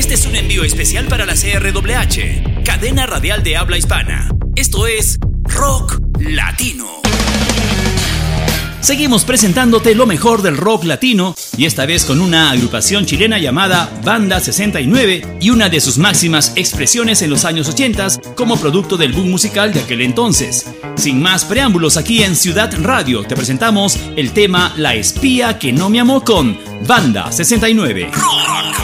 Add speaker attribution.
Speaker 1: Este es un envío especial para la CRWH, cadena radial de habla hispana. Esto es Rock Latino. Seguimos presentándote lo mejor del rock latino, y esta vez con una agrupación chilena llamada Banda 69 y una de sus máximas expresiones en los años 80 como producto del boom musical de aquel entonces. Sin más preámbulos, aquí en Ciudad Radio te presentamos el tema La espía que no me amó con Banda 69.